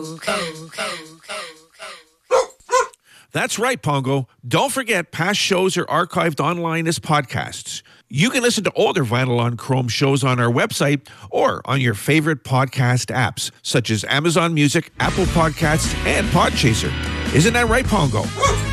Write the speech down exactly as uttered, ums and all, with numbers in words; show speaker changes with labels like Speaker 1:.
Speaker 1: That's right, Pongo. Don't forget, past shows are archived online as podcasts. You can listen to older Vinyl on Chrome shows on our website or on your favorite podcast apps, such as Amazon Music, Apple Podcasts, and Podchaser. Isn't that right, Pongo?